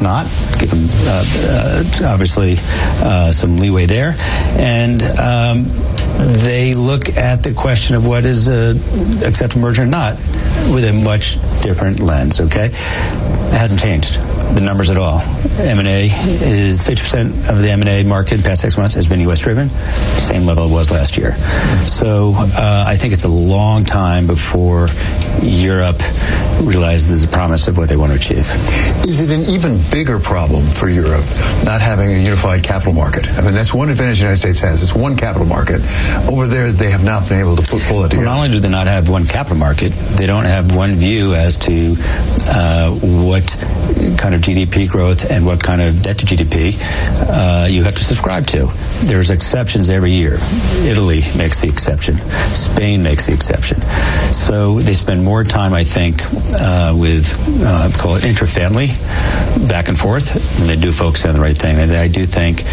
not. Give them, obviously, some leeway there. And they look at the question of what is acceptable merger or not with a much different lens, okay? It hasn't changed the numbers at all. M&A is 50% of the M&A market in the past 6 months has been U.S. driven, same level it was last year. So I think it's a long time before Europe realizes the promise of what they want to achieve. Is it an even bigger problem for Europe not having a unified capital market? I mean, that's one advantage the United States has. It's one capital market. Over there, they have not been able to pull it together. Well, not only do they not have one capital market, they don't have one view as to what kind of GDP growth and what kind of debt to GDP you have to subscribe to. There's exceptions every year. Italy makes the exception. Spain makes the exception. So they spend more time, I think, with, call it intra-family, back and forth, than they do focus on the right thing. And I do think,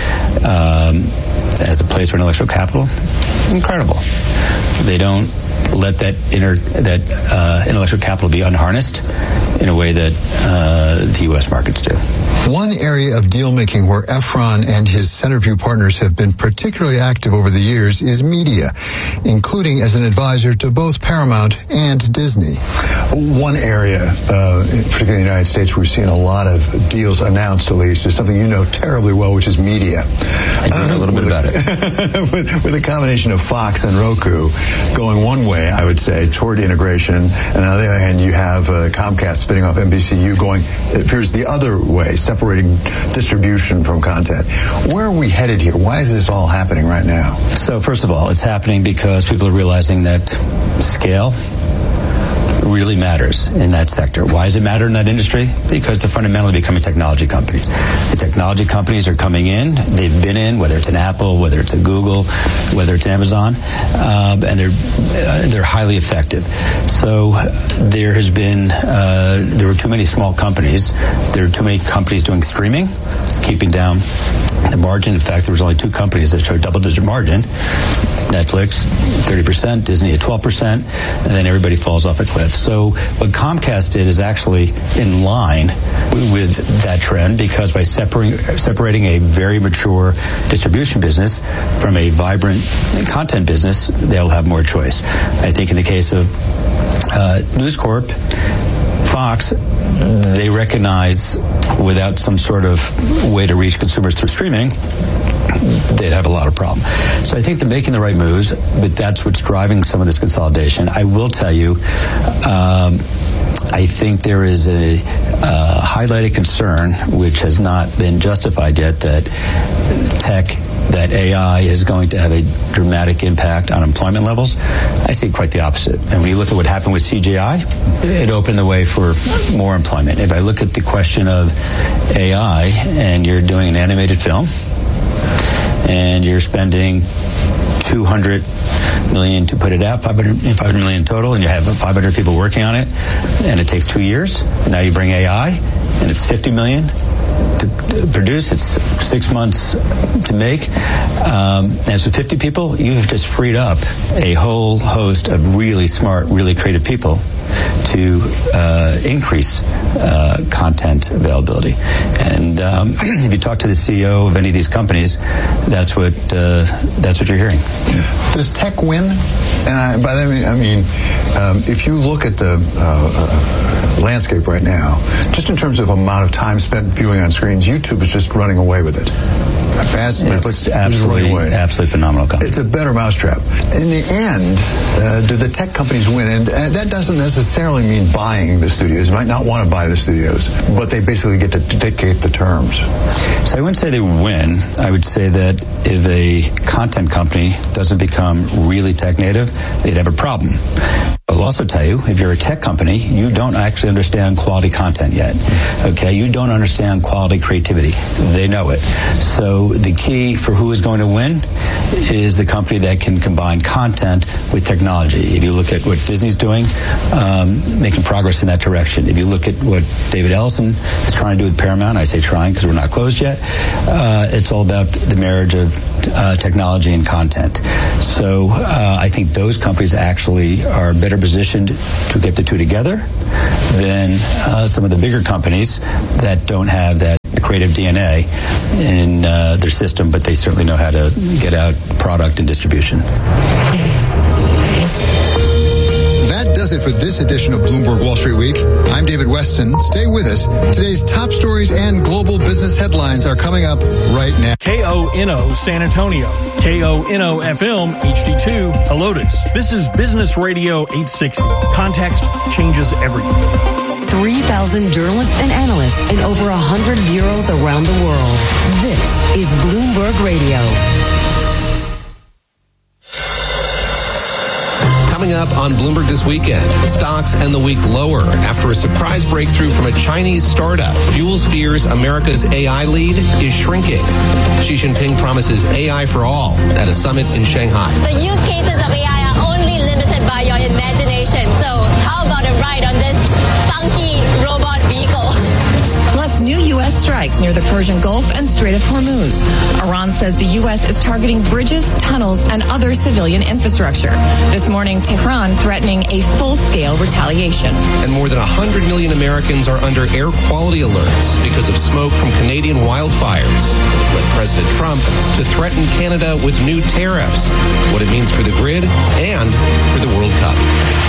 as a place for intellectual capital, incredible. They don't let that intellectual capital be unharnessed in a way that the U.S. markets do. One area of deal-making where Efron and his Centerview partners have been particularly active over the years is media, including as an advisor to both Paramount and Disney. One area, particularly in the United States, we've seen a lot of deals announced, at least, is something you know terribly well, which is media. I know a little bit about it. with a combination of Fox and Roku going one way, I would say, toward integration, and on the other hand, you have Comcast spinning off NBCU going, it appears, the other way, separating distribution from content. Where are we headed here? Why is this all happening right now? So, first of all, it's happening because people are realizing that scale really matters in that sector. Why does it matter in that industry? Because they're fundamentally becoming technology companies. The technology companies are coming in. They've been in, whether it's an Apple, whether it's a Google, whether it's Amazon, and they're highly effective. So there has been there were too many small companies. There are too many companies doing streaming, keeping down the margin. In fact, there was only 2 companies that showed double-digit margin. Netflix, 30%, Disney at 12%, and then everybody falls off a cliff. So what Comcast did is actually in line with that trend, because by separating a very mature distribution business from a vibrant content business, they'll have more choice. I think in the case of News Corp, Fox, they recognize without some sort of way to reach consumers through streaming, they'd have a lot of problem. So I think they're making the right moves, but that's what's driving some of this consolidation. I will tell you, I think there is a highlighted concern, which has not been justified yet, that AI is going to have a dramatic impact on employment levels. I see quite the opposite. And when you look at what happened with CGI, it opened the way for more employment. If I look at the question of AI, and you're doing an animated film, and you're spending $200 million to put it out, $500 million total, and you have 500 people working on it, and it takes 2 years. And now you bring AI, and it's $50 million to produce. It's 6 months to make. And so 50 people, you've just freed up a whole host of really smart, really creative people to increase content availability. And if you talk to the CEO of any of these companies, that's what you're hearing. Does tech win? And by that I mean, if you look at the landscape right now, just in terms of amount of time spent viewing on screens, YouTube is just running away with it. Fast, it's absolutely phenomenal company. It's a better mousetrap. In the end, do the tech companies win? And that doesn't necessarily mean buying the studios. You might not want to buy the studios, but they basically get to dictate the terms. So I wouldn't say they win. I would say that if a content company doesn't become really tech native, they'd have a problem. I'll also tell you, if you're a tech company, you don't actually understand quality content yet. Okay, you don't understand quality creativity. They know it. So the key for who is going to win is the company that can combine content with technology. If you look at what Disney's doing, making progress in that direction. If you look at what David Ellison is trying to do with Paramount, I say trying because we're not closed yet, it's all about the marriage of technology and content. So I think those companies actually are better positioned to get the two together than some of the bigger companies that don't have that creative DNA in their system, but they certainly know how to get out product and distribution. That does it for this edition of Bloomberg Wall Street Week. I'm David Weston. Stay with us. Today's top stories and global business headlines are coming up right now. KONO San Antonio, KONO FM HD2 Helotes. This is Business Radio 860. Context changes everything. 3,000 journalists and analysts in over 100 bureaus around the world. This is Bloomberg Radio. Coming up on Bloomberg this weekend, stocks end the week lower after a surprise breakthrough from a Chinese startup fuels fears America's AI lead is shrinking. Xi Jinping promises AI for all at a summit in Shanghai. The use cases of AI are only limited by your imagination. So how about a ride on this funky robot vehicle? Plus, new U.S. strikes near the Persian Gulf and Strait of Hormuz. Iran says the U.S. is targeting bridges, tunnels, and other civilian infrastructure. This morning, Tehran threatening a full-scale retaliation. And more than 100 million Americans are under air quality alerts because of smoke from Canadian wildfires, which led President Trump to threaten Canada with new tariffs, what it means for the grid and for the World Cup.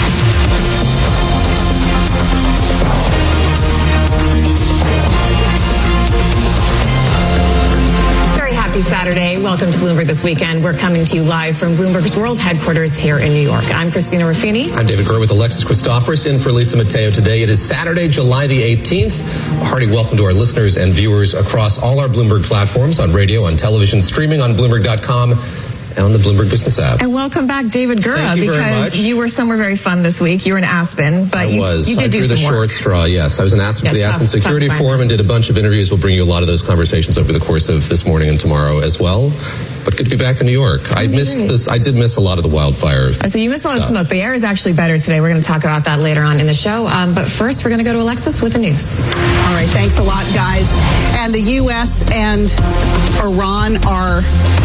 Happy Saturday. Welcome to Bloomberg This Weekend. We're coming to you live from Bloomberg's world headquarters here in New York. I'm Christina Ruffini. I'm David Gurr with Alexis Christoforous in for Lisa Mateo today. It is Saturday, July the 18th. A hearty welcome to our listeners and viewers across all our Bloomberg platforms, on radio, on television, streaming on Bloomberg.com, and on the Bloomberg Business app. And welcome back, David Gurra, because you were somewhere very fun this week. You were in Aspen, but you did do some work. I drew the short straw, yes. I was in Aspen for the Aspen Security Forum and did a bunch of interviews. We'll bring you a lot of those conversations over the course of this morning and tomorrow as well. But good to be back in New York. I did miss a lot of the wildfires. So you missed a lot of smoke. The air is actually better today. We're going to talk about that later on in the show. But first, we're going to go to Alexis with the news. All right. Thanks a lot, guys. And the U.S. and Iran are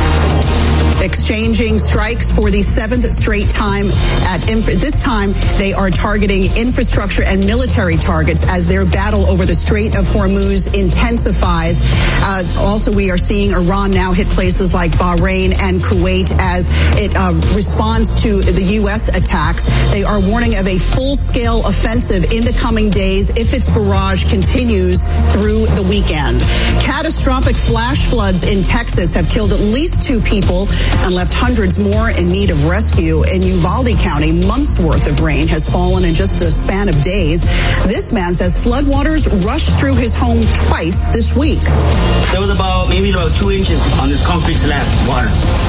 exchanging strikes for the seventh straight time. This time, they are targeting infrastructure and military targets as their battle over the Strait of Hormuz intensifies. Also, we are seeing Iran now hit places like Bahrain and Kuwait as it responds to the U.S. attacks. They are warning of a full-scale offensive in the coming days if its barrage continues through the weekend. Catastrophic flash floods in Texas have killed at least 2 people and left hundreds more in need of rescue. In Uvalde County, months' worth of rain has fallen in just a span of days. This man says floodwaters rushed through his home twice this week. There was maybe about 2 inches on this concrete slab, water.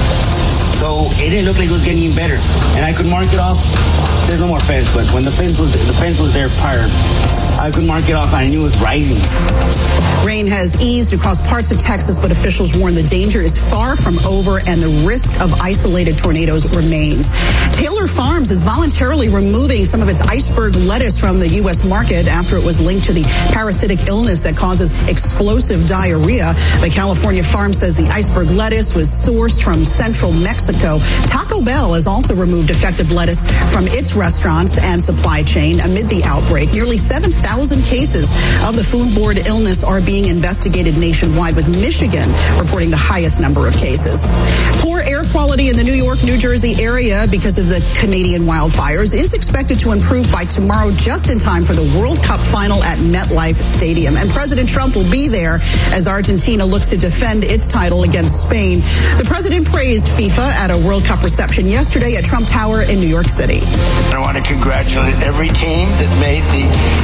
So it didn't look like it was getting any better. And I could mark it off. There's no more fence, but when the fence was there prior, I could mark it off and I knew it was rising. Rain has eased across parts of Texas, but officials warn the danger is far from over and the risk of isolated tornadoes remains. Taylor Farms is voluntarily removing some of its iceberg lettuce from the U.S. market after it was linked to the parasitic illness that causes explosive diarrhea. The California farm says the iceberg lettuce was sourced from central Mexico. Taco Bell has also removed defective lettuce from its restaurants and supply chain amid the outbreak. Nearly 7,000 cases of the foodborne illness are being investigated nationwide, with Michigan reporting the highest number of cases. Poor air quality in the New York, New Jersey area because of the Canadian wildfires is expected to improve by tomorrow, just in time for the World Cup final at MetLife Stadium. And President Trump will be there as Argentina looks to defend its title against Spain. The president praised FIFA at a World Cup reception yesterday at Trump Tower in New York City. I want to congratulate every team that made the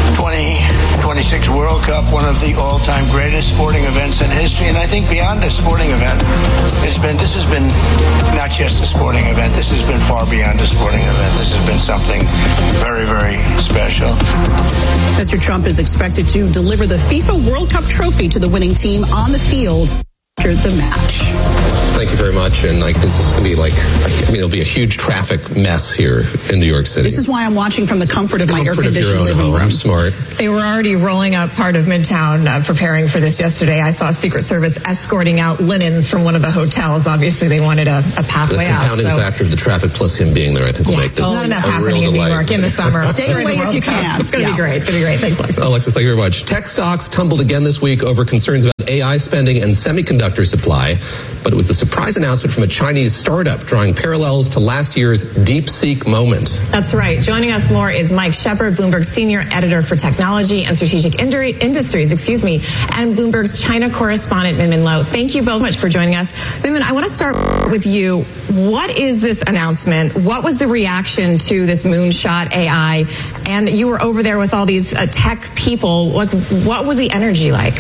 2026 World Cup one of the all-time greatest sporting events in history. And I think beyond a sporting event, this has been not just a sporting event. This has been far beyond a sporting event. This has been something very, very special. Mr. Trump is expected to deliver the FIFA World Cup trophy to the winning team on the field after the match. Thank you very much. And this is going to be it'll be a huge traffic mess here in New York City. This is why I'm watching from the comfort of my air-conditioned living room. Smart. They were already rolling up part of Midtown, preparing for this yesterday. I saw Secret Service escorting out linens from one of the hotels. Obviously, they wanted a pathway out. The compounding factor of the traffic plus him being there, I think, will make this not enough happening in New York in the summer. Stay away if you can. It's going to be great. It's going to be great. Thanks, Alexis. Alexis, thank you very much. Tech stocks tumbled again this week over concerns about AI spending and semiconductor supply, but it was the surprise announcement from a Chinese startup drawing parallels to last year's DeepSeek moment. That's right. Joining us more is Mike Shepard, Bloomberg's senior editor for technology and strategic industries, and Bloomberg's China correspondent, Minmin Lo. Thank you both much for joining us. Minmin, I want to start with you. What is this announcement? What was the reaction to this moonshot AI? And you were over there with all these tech people. What was the energy like?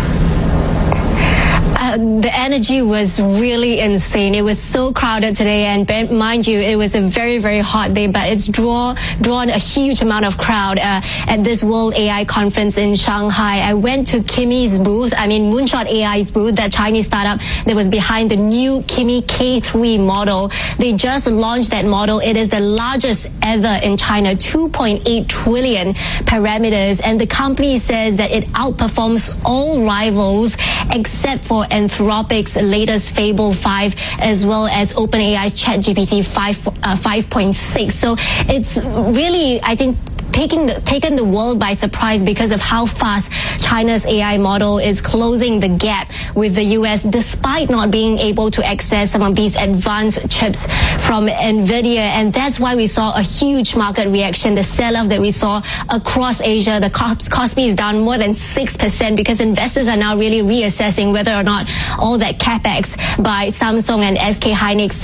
The energy was really insane. It was so crowded today, and mind you, it was a very, very hot day, but it's drawn a huge amount of crowd at this World AI Conference in Shanghai. I went to Kimi's booth, Moonshot AI's booth, that Chinese startup that was behind the new Kimi K3 model. They just launched that model. It is the largest ever in China, 2.8 trillion parameters, and the company says that it outperforms all rivals except for Anthropic's latest Fable 5, as well as OpenAI's ChatGPT 5.6. So it's really, I think, taken the world by surprise because of how fast China's AI model is closing the gap with the US, despite not being able to access some of these advanced chips from NVIDIA. And that's why we saw a huge market reaction, the sell-off that we saw across Asia. The Kospi is down more than 6% because investors are now really reassessing whether or not all that capex by Samsung and SK Hynix,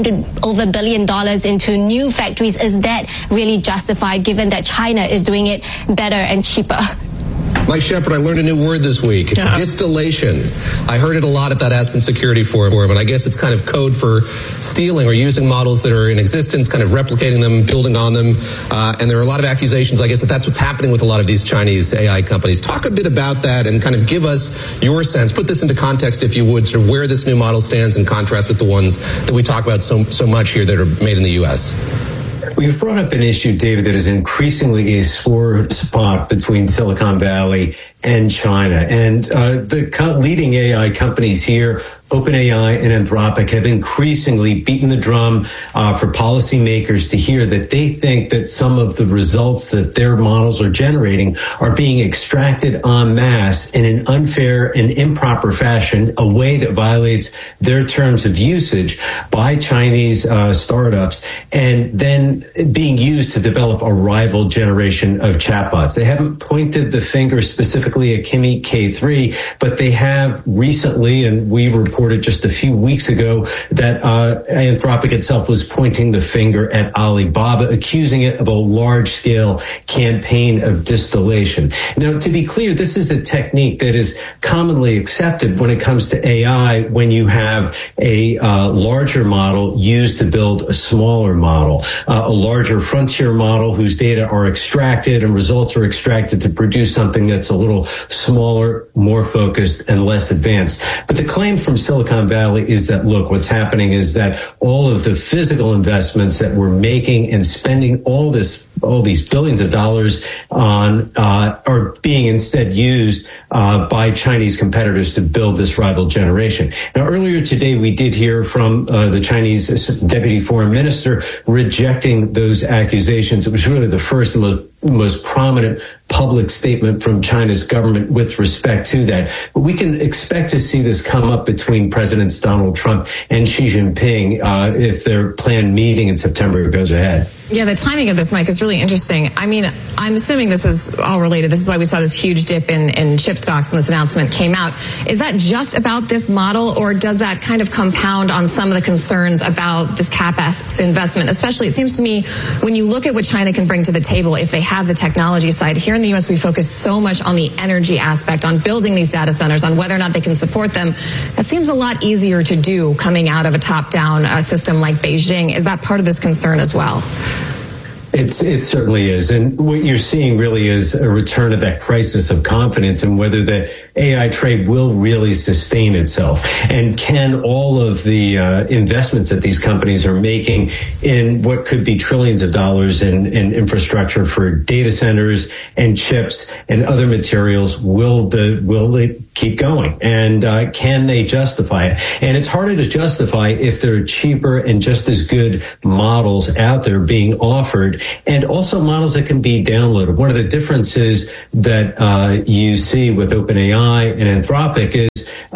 $600 billion into new factories, is that really justified given that China is doing it better and cheaper? Mike Shepard, I learned a new word this week. It's distillation. I heard it a lot at that Aspen Security Forum, and I guess it's kind of code for stealing or using models that are in existence, kind of replicating them, building on them. And there are a lot of accusations, I guess, that's what's happening with a lot of these Chinese AI companies. Talk a bit about that and kind of give us your sense. Put this into context, if you would, sort of where this new model stands in contrast with the ones that we talk about so much here that are made in the U.S. We've brought up an issue, David, that is increasingly a sore spot between Silicon Valley and China. And the leading AI companies here, OpenAI and Anthropic, have increasingly beaten the drum for policymakers to hear that they think that some of the results that their models are generating are being extracted en masse in an unfair and improper fashion, a way that violates their terms of usage by Chinese startups, and then being used to develop a rival generation of chatbots. They haven't pointed the finger specifically at Kimi K3, but they have recently, and we reported just a few weeks ago, that Anthropic itself was pointing the finger at Alibaba, accusing it of a large-scale campaign of distillation. Now, to be clear, this is a technique that is commonly accepted when it comes to AI, when you have a larger model used to build a smaller model, a larger frontier model whose data are extracted and results are extracted to produce something that's a little smaller, more focused, and less advanced. But the claim from Silicon Valley is that, look, what's happening is that all of the physical investments that we're making and spending all these billions of dollars on are being instead used by Chinese competitors to build this rival generation. Now, earlier today, we did hear from the Chinese deputy foreign minister rejecting those accusations. It was really the first and most prominent public statement from China's government with respect to that. But we can expect to see this come up between Presidents Donald Trump and Xi Jinping if their planned meeting in September goes ahead. Yeah, the timing of this, Mike, is really interesting. I mean, I'm assuming this is all related. This is why we saw this huge dip in chip stocks when this announcement came out. Is that just about this model, or does that kind of compound on some of the concerns about this CapEx investment? Especially, it seems to me, when you look at what China can bring to the table, if they have the technology side. Here in the U.S., we focus so much on the energy aspect, on building these data centers, on whether or not they can support them. That seems a lot easier to do coming out of a top-down system like Beijing. Is that part of this concern as well? It certainly is. And what you're seeing really is a return of that crisis of confidence in whether the AI trade will really sustain itself. And can all of the investments that these companies are making in what could be trillions of dollars in infrastructure for data centers and chips and other materials, will they keep going? And can they justify it? And it's harder to justify if there are cheaper and just as good models out there being offered, and also models that can be downloaded. One of the differences that you see with OpenAI and Anthropic is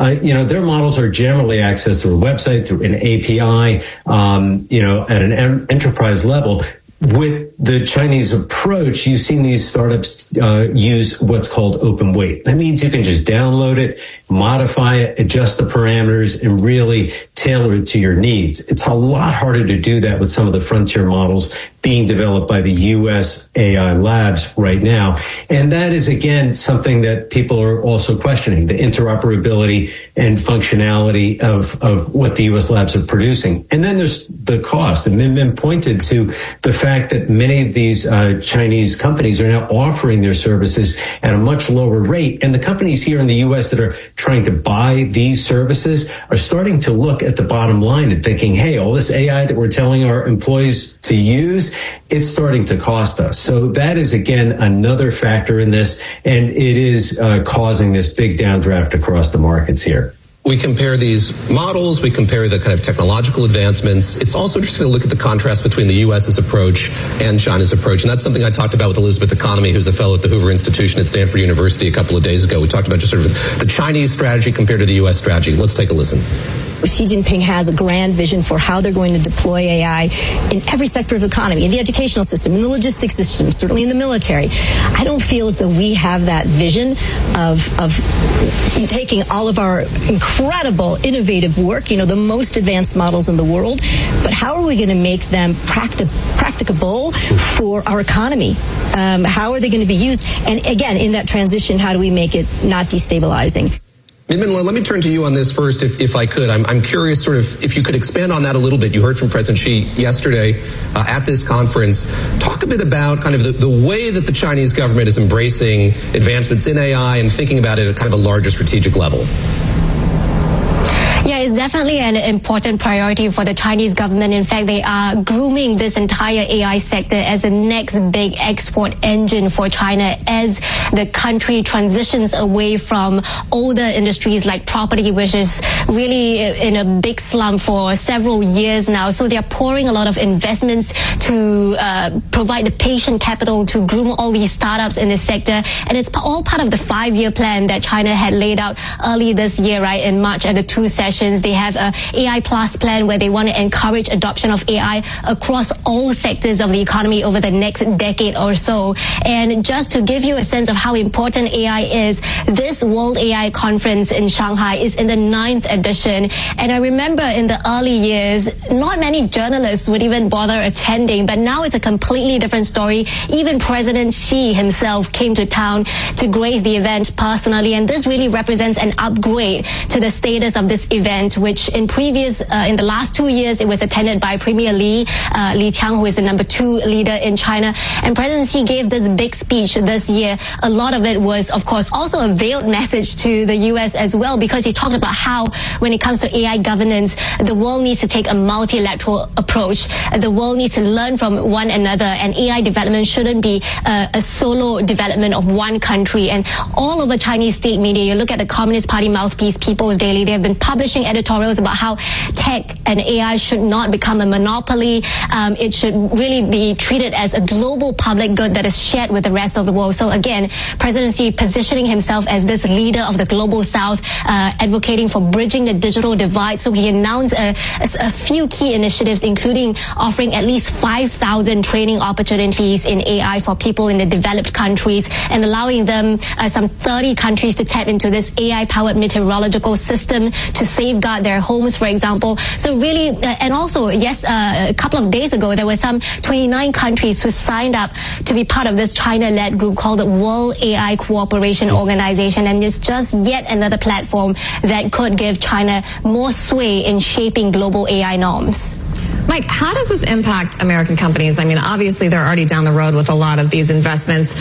their models are generally accessed through a website, through an API, at an enterprise level. With the Chinese approach, you've seen these startups use what's called open weight. That means you can just download it, modify it, adjust the parameters, and really tailor it to your needs. It's a lot harder to do that with some of the frontier models being developed by the U.S. AI labs right now. And that is, again, something that people are also questioning, the interoperability and functionality of what the U.S. labs are producing. And then there's the cost. And Min pointed to the fact that many of these Chinese companies are now offering their services at a much lower rate. And the companies here in the U.S. that are trying to buy these services are starting to look at the bottom line and thinking, hey, all this AI that we're telling our employees to use, it's starting to cost us. So that is, again, another factor in this, and it is causing this big downdraft across the markets here. We compare these models, we compare the kind of technological advancements. It's also interesting to look at the contrast between the U.S.'s approach and China's approach. And that's something I talked about with Elizabeth Economy, who's a fellow at the Hoover Institution at Stanford University a couple of days ago. We talked about just sort of the Chinese strategy compared to the U.S. strategy. Let's take a listen. Xi Jinping has a grand vision for how they're going to deploy AI in every sector of the economy, in the educational system, in the logistics system, certainly in the military. I don't feel as though we have that vision of taking all of our incredible, innovative work, the most advanced models in the world, but how are we going to make them practicable for our economy? How are they going to be used? And again, in that transition, how do we make it not destabilizing? Min, let me turn to you on this first, if I could. I'm curious, sort of, if you could expand on that a little bit. You heard from President Xi yesterday at this conference. Talk a bit about kind of the way that the Chinese government is embracing advancements in AI and thinking about it at kind of a larger strategic level. Yeah, it's definitely an important priority for the Chinese government. In fact, they are grooming this entire AI sector as the next big export engine for China as the country transitions away from older industries like property, which is really in a big slump for several years now. So they're pouring a lot of investments to provide the patient capital to groom all these startups in this sector. And it's all part of the 5-year plan that China had laid out early this year, right, in March at the 2 sessions. They have a AI Plus plan where they want to encourage adoption of AI across all sectors of the economy over the next decade or so. And just to give you a sense of how important AI is, this World AI Conference in Shanghai is in the 9th edition. And I remember in the early years, not many journalists would even bother attending, but now it's a completely different story. Even President Xi himself came to town to grace the event personally, and this really represents an upgrade to the status of this event, which in the last 2 years, it was attended by Premier Li Qiang, who is the number 2 leader in China. And President Xi gave this big speech this year. A lot of it was, of course, also a veiled message to the U.S. as well, because he talked about how, when it comes to AI governance, the world needs to take a multilateral approach. The world needs to learn from one another, and AI development shouldn't be a solo development of one country. And all over Chinese state media, you look at the Communist Party mouthpiece, People's Daily, they have been publishing editorials about how tech and AI should not become a monopoly. It should really be treated as a global public good that is shared with the rest of the world. So again, President Xi positioning himself as this leader of the global South, advocating for bridging the digital divide. So he announced a few key initiatives, including offering at least 5,000 training opportunities in AI for people in the developed countries, and allowing them, some 30 countries, to tap into this AI-powered meteorological system to safeguard their homes, for example. So really, and also, a couple of days ago, there were some 29 countries who signed up to be part of this China-led group called the World AI Cooperation Organization. And it's just yet another platform that could give China more sway in shaping global AI norms. Mike, how does this impact American companies? I mean, obviously they're already down the road with a lot of these investments.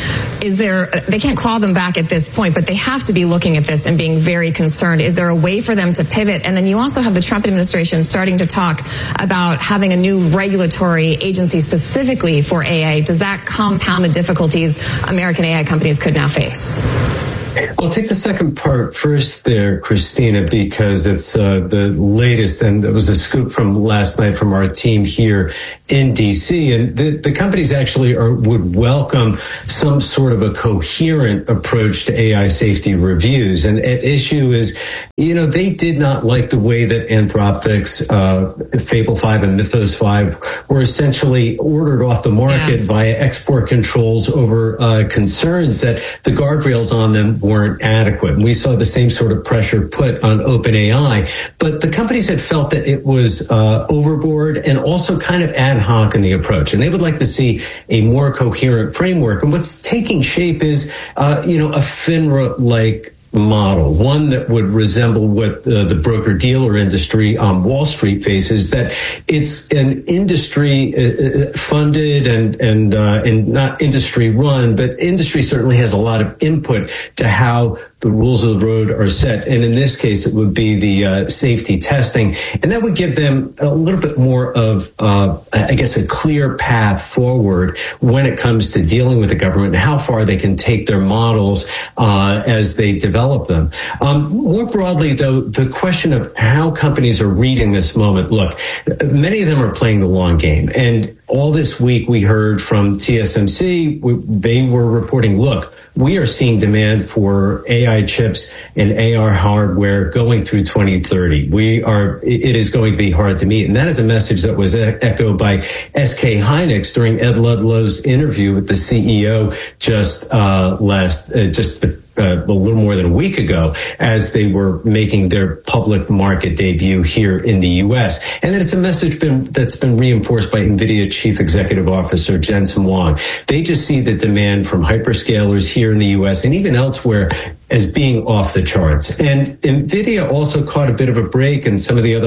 They can't claw them back at this point, but they have to be looking at this and being very concerned. Is there a way for them to pivot? And then you also have the Trump administration starting to talk about having a new regulatory agency specifically for AI. Does that compound the difficulties American AI companies could now face? Well, take the second part first there, Christina, because it's the latest, and it was a scoop from last night from our team here in D.C. And the companies actually would welcome some sort of a coherent approach to AI safety reviews. And at issue is, they did not like the way that Anthropic's Fable 5 and Mythos 5 were essentially ordered off the market via export controls over concerns that the guardrails on them weren't adequate. And we saw the same sort of pressure put on OpenAI. But the companies had felt that it was overboard and also kind of ad hoc in the approach. And they would like to see a more coherent framework. And what's taking shape is, a FINRA-like model, one that would resemble what the broker-dealer industry on Wall Street faces, that it's an industry funded and not industry run, but industry certainly has a lot of input to how the rules of the road are set. And in this case, it would be the safety testing. And that would give them a little bit more of, a clear path forward when it comes to dealing with the government and how far they can take their models as they develop them. More broadly, though, the question of how companies are reading this moment, look, many of them are playing the long game. And all this week we heard from TSMC, they were reporting, look, we are seeing demand for AI chips and AR hardware going through 2030. It is going to be hard to meet. And that is a message that was echoed by SK Hynix during Ed Ludlow's interview with the CEO just a little more than a week ago, as they were making their public market debut here in the U.S. And then it's a message that's been reinforced by NVIDIA Chief Executive Officer Jensen Huang. They just see the demand from hyperscalers here in the U.S. and even elsewhere as being off the charts. And NVIDIA also caught a bit of a break, and some of the other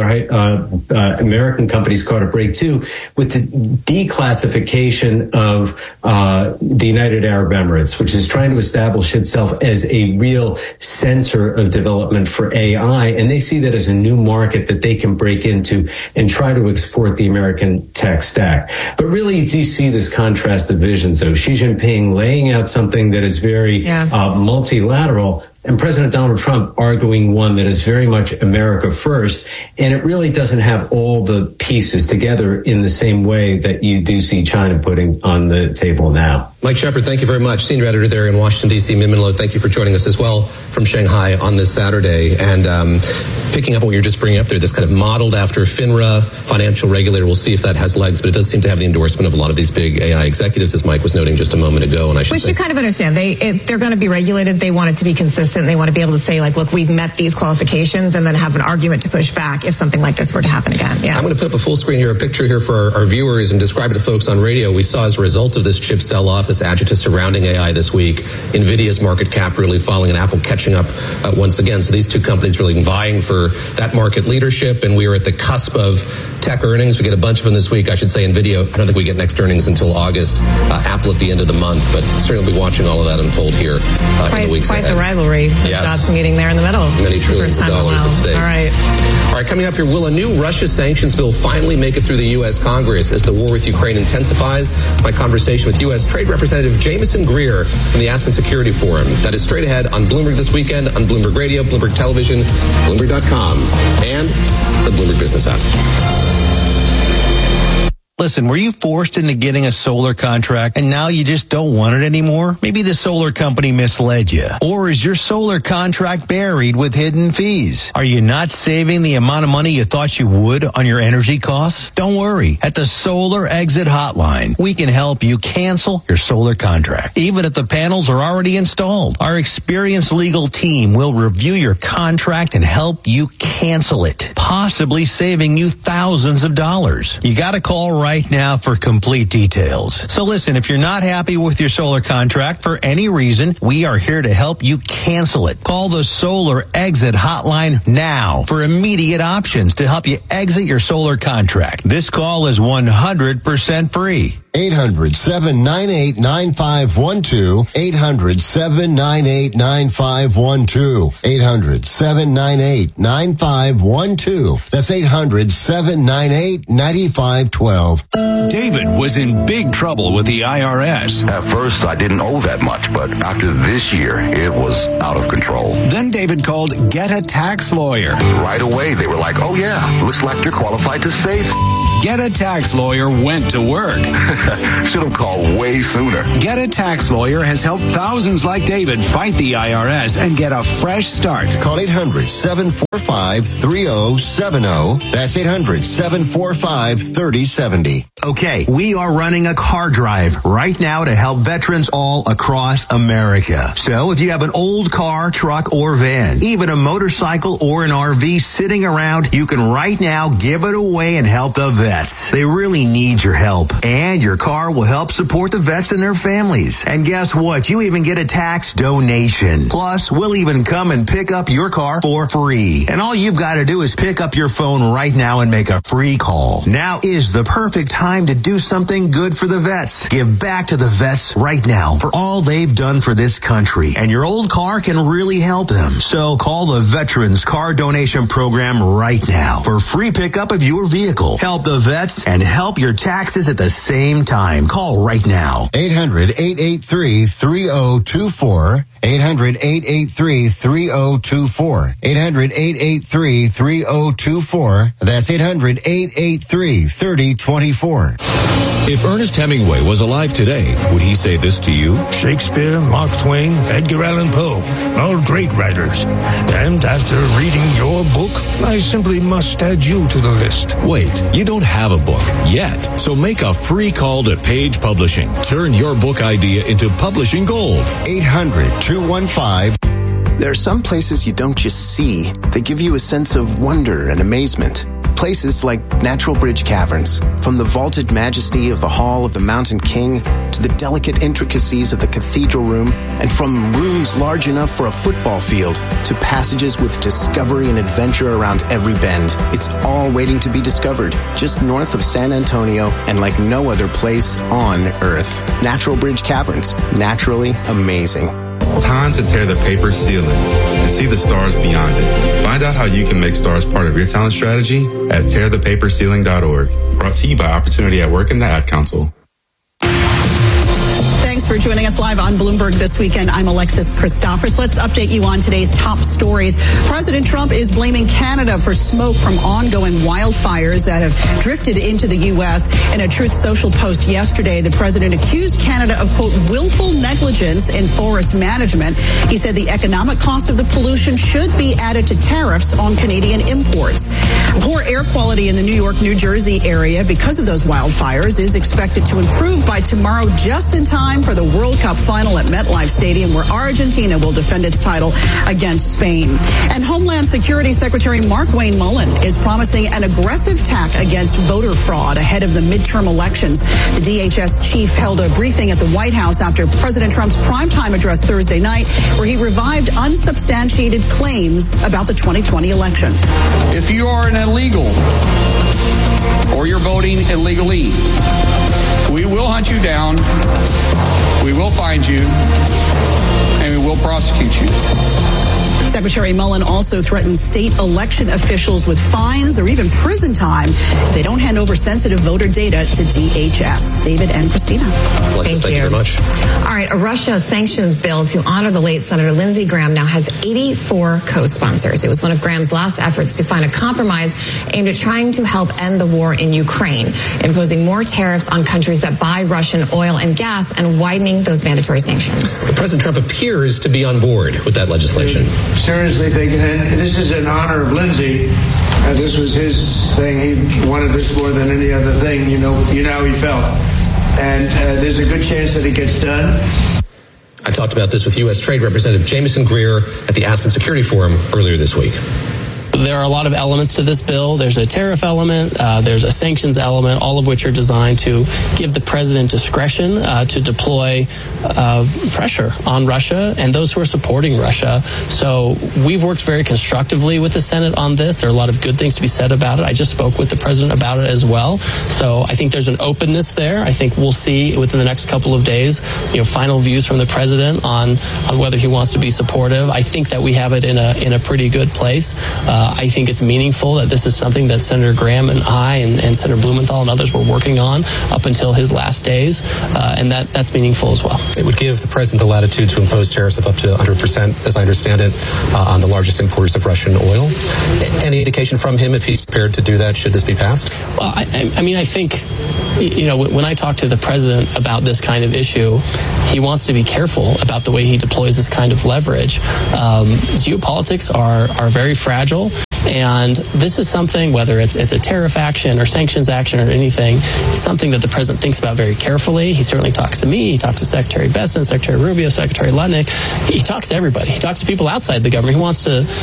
American companies caught a break too, with the declassification of the United Arab Emirates, which is trying to establish itself as a real center of development for AI. And they see that as a new market that they can break into and try to export the American tech stack. But really, you do see this contrast of visions, though. Xi Jinping laying out something that is very multilateral, and President Donald Trump arguing one that is very much America first, and it really doesn't have all the pieces together in the same way that you do see China putting on the table now. Mike Shepard, thank you very much. Senior editor there in Washington, D.C. Min-Min Lo, thank you for joining us as well from Shanghai on this Saturday. And picking up what you're just bringing up there, this kind of modeled after FINRA, financial regulator, we'll see if that has legs, but it does seem to have the endorsement of a lot of these big AI executives, as Mike was noting just a moment ago. And Which you kind of understand. If they're going to be regulated, they want it to be consistent. They want to be able to say, like, look, we've met these qualifications, and then have an argument to push back if something like this were to happen again. Yeah. I'm going to put up a full screen here, a picture here for our viewers, and describe it to folks on radio. We saw as a result of this chip sell-off, this agita surrounding AI this week, NVIDIA's market cap really falling and Apple catching up once again. So these two companies really vying for that market leadership, and we are at the cusp of tech earnings. We get a bunch of them this week. I should say NVIDIA, I don't think we get next earnings until August. Apple at the end of the month, but certainly be watching all of that unfold here in the weeks ahead. Quite the rivalry. Yes. Jobs meeting there in the middle. Many trillions of dollars at stake. All right, coming up here, will a new Russia sanctions bill finally make it through the U.S. Congress as the war with Ukraine intensifies? My conversation with U.S. Trade Representative Jameson Greer from the Aspen Security Forum. That is straight ahead on Bloomberg This Weekend, on Bloomberg Radio, Bloomberg Television, Bloomberg.com, and the Bloomberg Business app. Listen, were you forced into getting a solar contract and now you just don't want it anymore? Maybe the solar company misled you. Or is your solar contract buried with hidden fees? Are you not saving the amount of money you thought you would on your energy costs? Don't worry. At the Solar Exit Hotline, we can help you cancel your solar contract, even if the panels are already installed. Our experienced legal team will review your contract and help you cancel it, possibly saving you thousands of dollars. You got to call right now for complete details. So listen, if you're not happy with your solar contract for any reason, we are here to help you cancel it. Call the Solar Exit Hotline now for immediate options to help you exit your solar contract. This call is 100% free. 800-798-9512. 800-798-9512. 800-798-9512. That's 800-798-9512. David was in big trouble with the IRS. At first, I didn't owe that much, but after this year, it was out of control. Then David called Get a Tax Lawyer. Right away, they were like, oh yeah, looks like you're qualified to save. Get a Tax Lawyer went to work. Should have called way sooner. Get a Tax Lawyer has helped thousands like David fight the IRS and get a fresh start. Call 800-745-3070. That's 800-745-3070. Okay, we are running a car drive right now to help veterans all across America. So if you have an old car, truck, or van, even a motorcycle or an RV sitting around, you can right now give it away and help the vets. They really need your help. And your car will help support the vets and their families. And guess what? You even get a tax donation. Plus, we'll even come and pick up your car for free. And all you've got to do is pick up your phone right now and make a free call. Now is the perfect time to do something good for the vets. Give back to the vets right now for all they've done for this country. And your old car can really help them. So call the Veterans Car Donation Program right now for free pickup of your vehicle. Help the vets and help your taxes at the same time. Call right now. 800-883-3024. 800-883-3024. 800-883-3024. That's 800-883-3024. If Ernest Hemingway was alive today, would he say this to you? Shakespeare, Mark Twain, Edgar Allan Poe, all great writers. And after reading your book, I simply must add you to the list. Wait, you don't have a book yet. So make a free call to Page Publishing. Turn your book idea into publishing gold. 800-215. There are some places you don't just see. They give you a sense of wonder and amazement. Places like Natural Bridge Caverns. From the vaulted majesty of the Hall of the Mountain King to the delicate intricacies of the cathedral room, and from rooms large enough for a football field to passages with discovery and adventure around every bend. It's all waiting to be discovered, just north of San Antonio and like no other place on Earth. Natural Bridge Caverns. Naturally amazing. It's time to tear the paper ceiling and see the stars beyond it. Find out how you can make stars part of your talent strategy at tearthepaperceiling.org. Brought to you by Opportunity at Work and the Ad Council. Thanks for joining us live on Bloomberg This Weekend. I'm Alexis Christophers. Let's update you on today's top stories. President Trump is blaming Canada for smoke from ongoing wildfires that have drifted into the U.S. In a Truth Social post yesterday, the president accused Canada of, quote, willful negligence in forest management. He said the economic cost of the pollution should be added to tariffs on Canadian imports. Poor air quality in the New York, New Jersey area because of those wildfires is expected to improve by tomorrow, just in time for the World Cup final at MetLife Stadium, where Argentina will defend its title against Spain. And Homeland Security Secretary Markwayne Mullin is promising an aggressive tack against voter fraud ahead of the midterm elections. The DHS chief held a briefing at the White House after President Trump's primetime address Thursday night, where he revived unsubstantiated claims about the 2020 election. If you are an illegal or you're voting illegally, we will hunt you down, we will find you, and we will prosecute you. Secretary Mullin also threatened state election officials with fines or even prison time if they don't hand over sensitive voter data to DHS. David and Christina. Alexis, thank you very much. All right, a Russia sanctions bill to honor the late Senator Lindsey Graham now has 84 co-sponsors. It was one of Graham's last efforts to find a compromise aimed at trying to help end the war in Ukraine, imposing more tariffs on countries that buy Russian oil and gas and widening those mandatory sanctions. President Trump appears to be on board with that legislation. Seriously thinking, and this is in honor of Lindsey. This was his thing. He wanted this more than any other thing. You know how he felt. And there's a good chance that it gets done. I talked about this with U.S. Trade Representative Jameson Greer at the Aspen Security Forum earlier this week. There are a lot of elements to this bill. There's a tariff element, there's a sanctions element, all of which are designed to give the president discretion to deploy pressure on Russia and those who are supporting Russia. So we've worked very constructively with the Senate on this. There are a lot of good things to be said about it. I just spoke with the president about it as well. So I think there's an openness there. I think we'll see within the next couple of days, final views from the president on whether he wants to be supportive. I think that we have it in a pretty good place. I I think it's meaningful that this is something that Senator Graham and I and Senator Blumenthal and others were working on up until his last days, and that's meaningful as well. It would give the president the latitude to impose tariffs of up to 100%, as I understand it, on the largest importers of Russian oil. Any indication from him if he's prepared to do that should this be passed? Well, I mean, I think, when I talk to the president about this kind of issue, he wants to be careful about the way he deploys this kind of leverage. Geopolitics are very fragile. And this is something, whether it's a tariff action or sanctions action or anything, it's something that the president thinks about very carefully. He certainly talks to me. He talks to Secretary Bessent, Secretary Rubio, Secretary Lutnick. He talks to everybody. He talks to people outside the government. He wants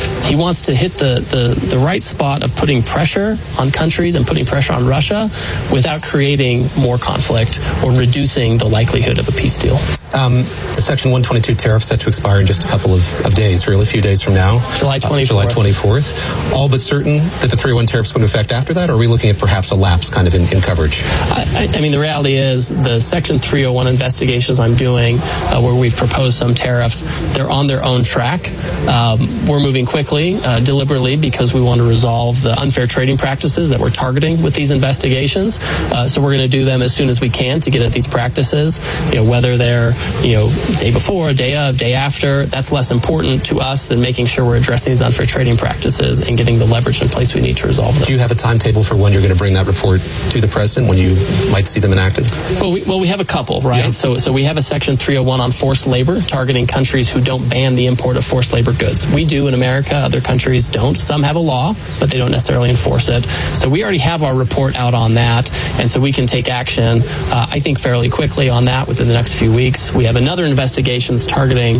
to hit the right spot of putting pressure on countries and putting pressure on Russia without creating more conflict or reducing the likelihood of a peace deal. The Section 122 tariff set to expire in just a couple of days, really a few days from now. July 24th. July 24th. All but certain that the 301 tariffs go into effect after that, or are we looking at perhaps a lapse kind of in coverage? I mean, the reality is the Section 301 investigations I'm doing where we've proposed some tariffs, they're on their own track. We're moving quickly, deliberately, because we want to resolve the unfair trading practices that we're targeting with these investigations. So we're going to do them as soon as we can to get at these practices, whether they're day before, day of, day after. That's less important to us than making sure we're addressing these unfair trading practices and getting the leverage in place we need to resolve them. Do you have a timetable for when you're going to bring that report to the president, when you might see them enacted? Well, we have a couple, right? Yeah. So we have a Section 301 on forced labor targeting countries who don't ban the import of forced labor goods. We do in America. Other countries don't. Some have a law, but they don't necessarily enforce it. So we already have our report out on that, and so we can take action, I think, fairly quickly on that within the next few weeks. We have another investigation that's targeting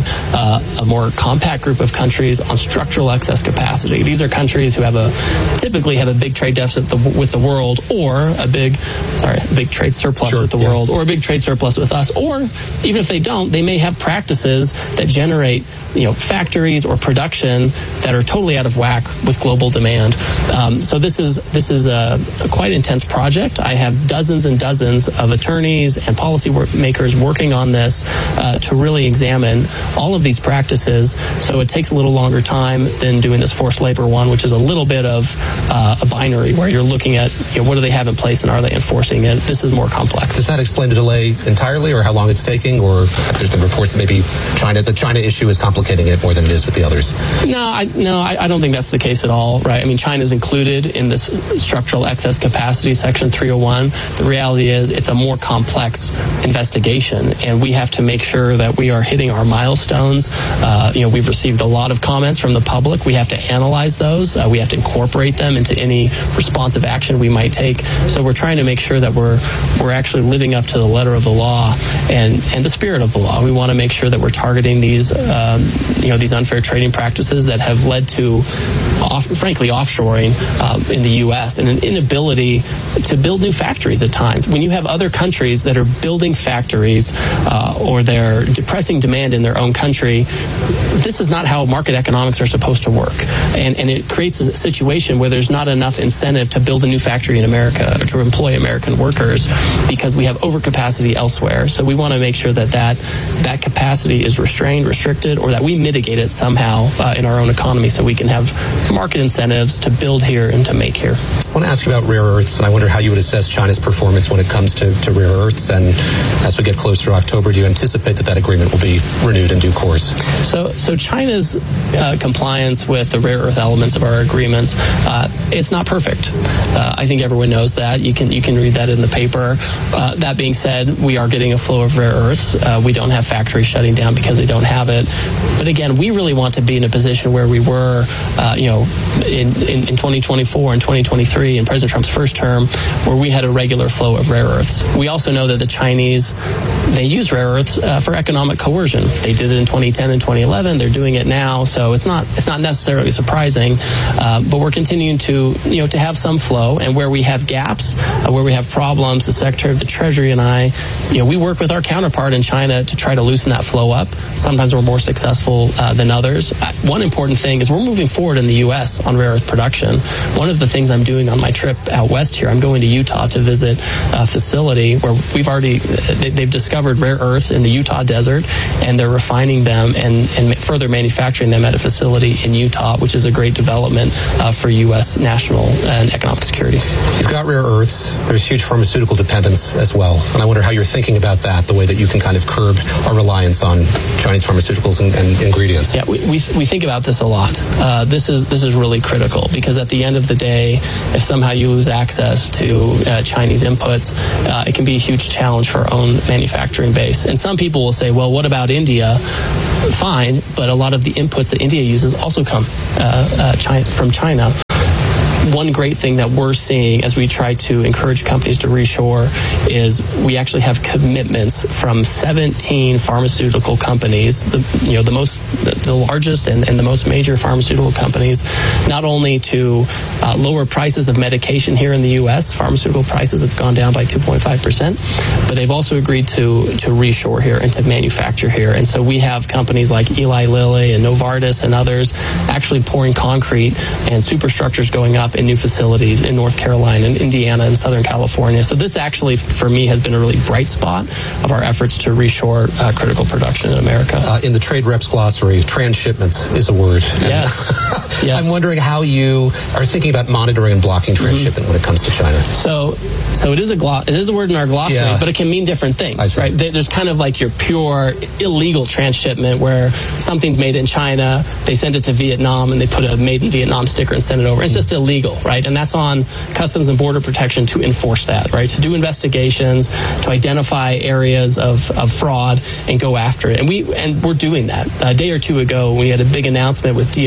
a more compact group of countries on structural excess capacity. These are countries who typically have a big trade deficit with the world, or a big trade surplus with the world, or a big trade surplus with us, or even if they don't, they may have practices that generate factories or production that are totally out of whack with global demand. So this is a quite intense project. I have dozens and dozens of attorneys and policy makers working on this to really examine all of these practices. So it takes a little longer time than doing this forced labor one, which is a little bit of a binary where you're looking at what do they have in place and are they enforcing it. This is more complex. Does that explain the delay entirely, or how long it's taking, or there's been reports that maybe the China issue is complicating it more than it is with the others? No, I don't think that's the case at all, right? I mean, China is included in this structural excess capacity, Section 301. The reality is it's a more complex investigation, and we have to make sure that we are hitting our milestones. We've received a lot of comments from the public. We have to analyze those. We have to incorporate them into any responsive action we might take. So we're trying to make sure that we're actually living up to the letter of the law and the spirit of the law. We want to make sure that we're targeting these unfair trading practices that have led to, frankly, offshoring in the U.S. and an inability to build new factories at times. When you have other countries that are building factories or they're depressing demand in their own country, this is not how market economics are supposed to work. And it creates a situation where there's not enough incentive to build a new factory in America or to employ American workers because we have overcapacity elsewhere. So we want to make sure that capacity is restricted, or that we mitigate it somehow in our own economy so we can have market incentives to build here and to make here. I want to ask you about rare earths, and I wonder how you would assess China's performance when it comes to rare earths. And as we get closer to October, do you anticipate that agreement will be renewed in due course? So China's compliance with the rare earth elements of our agreements, it's not perfect. I think everyone knows that. You can read that in the paper. That being said, we are getting a flow of rare earths. We don't have factories shutting down because they don't have it. But again, we really want to be in a position where we were, in 2024 and 2023 in President Trump's first term, where we had a regular flow of rare earths. We also know that the Chinese, they use rare earths for economic coercion. They did it in 2010 and 2011. They're doing it now, so it's not necessarily surprising. But we're continuing to have some flow, and where we have gaps, where we have problems, the Secretary of the Treasury and I, we work with our counterpart in China to try to loosen that flow up. Sometimes we're more successful than others. one important thing is we're moving forward in the U.S. on rare earth production. One of the things I'm doing on my trip out west here, I'm going to Utah to visit a facility where they've discovered rare earths in the Utah desert, and they're refining them and further manufacturing them at a facility in Utah, which is a great development for U.S. national and economic security. You've got rare earths. There's huge pharmaceutical dependence as well. And I wonder how you're thinking about that, the way that you can kind of curb our reliance on Chinese pharmaceuticals and ingredients. Yeah, we think about this a lot. This is really critical, because at the end of the day, if somehow you lose access to Chinese inputs, it can be a huge challenge for our own manufacturing base. And some people will say, well, what about India? Fine, but a lot of the inputs that India uses also come from China. One great thing that we're seeing as we try to encourage companies to reshore is we actually have commitments from 17 pharmaceutical companies, the largest and the most major pharmaceutical companies, not only to lower prices of medication here in the U.S. Pharmaceutical prices have gone down by 2.5%, but they've also agreed to reshore here and to manufacture here. And so we have companies like Eli Lilly and Novartis and others actually pouring concrete and superstructures going up in new facilities in North Carolina and Indiana and Southern California. So this actually, for me, has been a really bright spot of our efforts to reshore critical production in America. In the trade reps glossary, transshipments is a word. Yes. I'm wondering how you are thinking about monitoring and blocking transshipment when it comes to China. So it is a word in our glossary, but it can mean different things, right? There's kind of like your pure illegal transshipment where something's made in China, they send it to Vietnam, and they put a made in Vietnam sticker and send it over. It's just illegal, right? And that's on Customs and Border Protection to enforce that, right? To do investigations, to identify areas of fraud and go after it. And we're doing that. A day or two ago, we had a big announcement with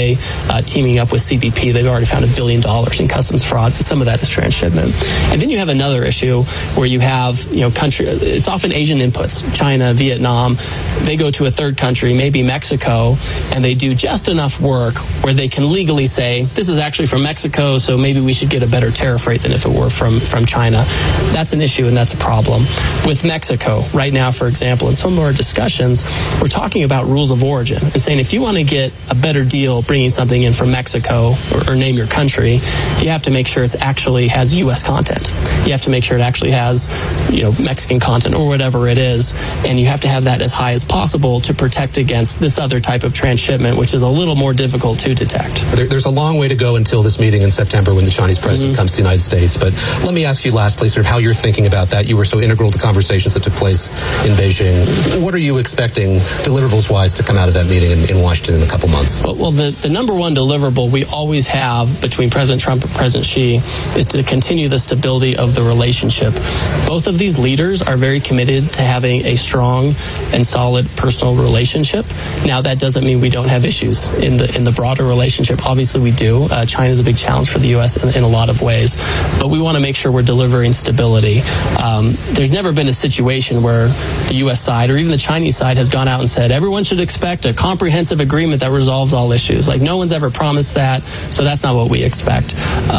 DOJ teaming up with CBP. They've already found $1 billion in customs fraud, and some of that is transshipment. And then you have another issue where you have, it's often Asian inputs, China, Vietnam. They go to a third country, maybe Mexico, and they do just enough work where they can legally say, this is actually from Mexico, so maybe we should get a better tariff rate than if it were from China. That's an issue, and that's a problem. With Mexico, right now, for example, in some of our discussions, we're talking about rules of origin and saying if you want to get a better deal bringing something in from Mexico, or name your country, you have to make sure it actually has U.S. content. You have to make sure it actually has, Mexican content or whatever it is, and you have to have that as high as possible to protect against this other type of transshipment, which is a little more difficult to detect. There's a long way to go until this meeting in September when the Chinese president comes to the United States. But let me ask you lastly, sort of how you're thinking about that. You were so integral to the conversations that took place in Beijing. What are you expecting, deliverables-wise, to come out of that meeting in Washington in a couple months? Well, the number one deliverable we always have between President Trump and President Xi is to continue the stability of the relationship. Both of these leaders are very committed to having a strong and solid personal relationship. Now, that doesn't mean we don't have issues in the broader relationship. Obviously, we do. China is a big challenge for the U.S. in a lot of ways, but we want to make sure we're delivering stability. There's never been a situation where the U.S. side or even the Chinese side has gone out and said everyone should expect a comprehensive agreement that resolves all issues. Like, no one's ever promised that, so that's not what we expect.